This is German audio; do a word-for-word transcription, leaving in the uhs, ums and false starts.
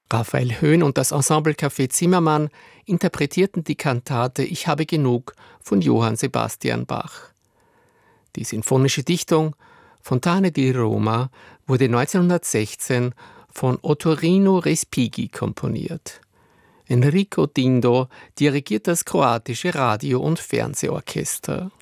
Raphael Höhn und das Ensemble Café Zimmermann interpretierten die Kantate Ich habe genug von Johann Sebastian Bach. Die sinfonische Dichtung Fontane di Roma wurde neunzehnhundertsechzehn von Ottorino Respighi komponiert. Enrico Dindo dirigiert das kroatische Radio- und Fernsehorchester.